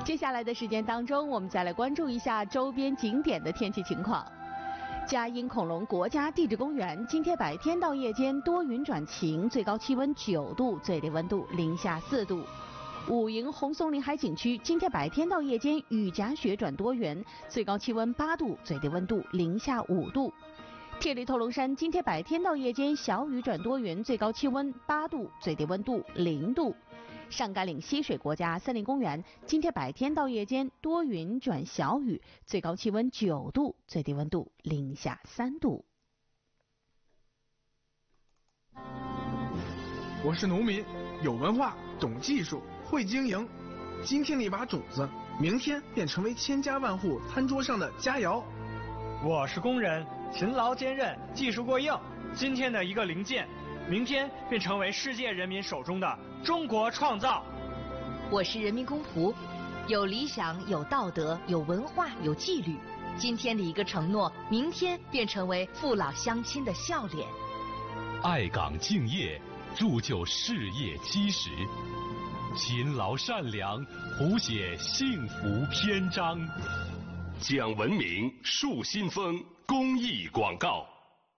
接下来的时间当中，我们再来关注一下周边景点的天气情况。嘉荫恐龙国家地质公园今天白天到夜间多云转晴，最高气温9度，最低温度零下4度。武营红松林海景区今天白天到夜间雨夹雪转多云，最高气温8度，最低温度零下5度。铁力头龙山今天白天到夜间小雨转多云，最高气温8度，最低温度0度。上甘岭溪水国家森林公园今天白天到夜间多云转小雨，最高气温9度，最低温度零下3度。 我是农民，有文化，懂技术，会经营。今天的一把种子，明天便成为千家万户餐桌上的佳肴。 我是工人，勤劳坚韧，技术过硬。今天的一个零件，明天便成为世界人民手中的中国创造。 我是人民公仆，有理想，有道德，有文化，有纪律。今天的一个承诺，明天便成为父老乡亲的笑脸。 爱岗敬业，铸就事业基石；勤劳善良，谱写幸福篇章。 讲文明，树新风，公益广告。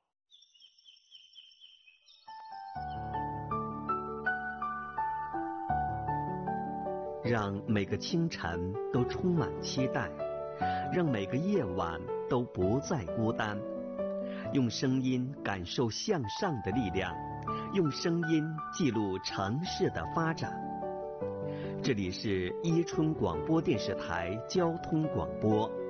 让每个清晨都充满期待，让每个夜晚都不再孤单。用声音感受向上的力量，用声音记录城市的发展。这里是伊春广播电视台交通广播。